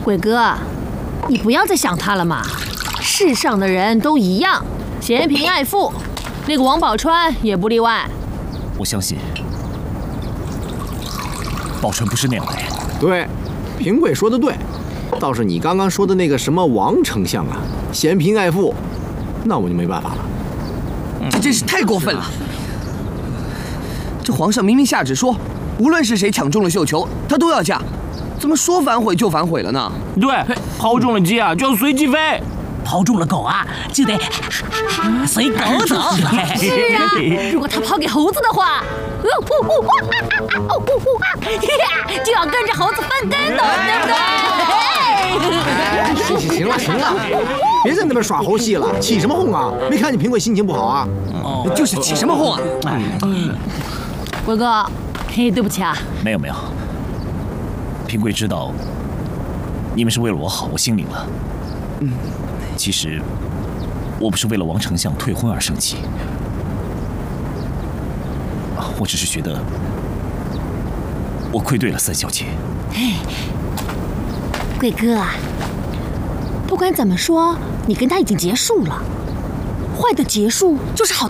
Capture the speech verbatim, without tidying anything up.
鬼哥，你不要再想他了嘛。世上的人都一样，嫌贫爱富，那个王宝钏也不例外。 我相信，宝钏不是那样的人。 对，平贵说的对。倒是你刚刚说的那个什么王丞相啊，嫌贫爱富，那我就没办法了。 这真是太过分了！这皇上明明下旨说，无论是谁抢中了绣球，他都要嫁，怎么说反悔就反悔了呢？ 对，抛中了鸡啊，就要随鸡飞； 抛中了狗啊，就得随狗走。 是啊，如果他抛给猴子的话，就要跟着猴子翻跟头，对不对？ 行行行了行了，别在那边耍猴戏了，起什么哄啊？没看你平贵心情不好啊？ 哦，就是起什么哄啊？ 鬼哥，嘿，对不起啊。 没有没有，平贵知道你们是为了我好，我心领了。嗯，其实我不是为了王丞相退婚而生气，我只是觉得我愧对了三小姐。 哎，贵哥啊，不管怎么说，你跟他已经结束了，坏的结束就是好的。